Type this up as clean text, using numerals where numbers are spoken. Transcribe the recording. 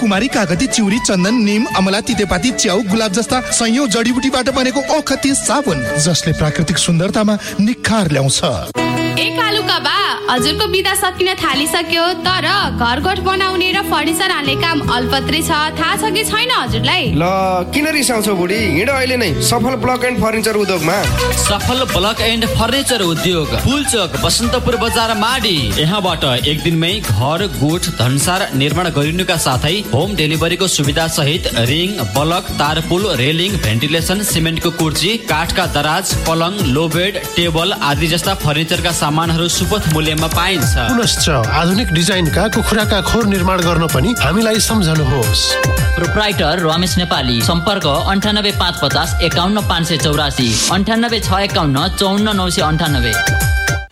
कुमारी, कागती, चिउरी, चन्दन, निम, अमला, तितेपाती, च्याउ, गुलाब जस्ता सयौं जडीबुटीबाट बनेको औखती साबुन जसले प्राकृतिक सुन्दरतामा निखार ल्याउँछ। ए कालुका बा, हजुरको बिदा सकिन थालिसक्यो, तर घरगोठ बनाउने र फर्निचर हाल्ने काम अल्पत्रै छ, थाहा छ कि छैन हजुरलाई? ल किन रिसाउँछौ बुढी, हिँड अहिले नै सफल ब्लक एन्ड फर्निचर उद्योगमा। सफल ब्लक एन्ड फर्निचर उद्योग, पुलचोक, बसन्तपुर बजार, माडी। यहाँबाट एक दिनमै घर, गोठ, धनसार निर्माण गरिनुका साथै होम डेलिभरीको सुविधा सहित रिङ, बलक, तारपुल, रेलिङ, भेन्टिलेसन, सिमेन्टको कुर्ची, काठका दराज, पलङ, लो बेड, टेबल आदि जस्ता फर्निचरका सामानहरू सुपथ मूल्यमा पाइन्छ। पुनश्च आधुनिक डिजाइनका कुखुराका खोर निर्माण गर्न पनि हामीलाई सम्झनुहोस्। प्रोप्राइटर रमेश नेपाली, सम्पर्क 98 550 51 584, 98 651 54 998।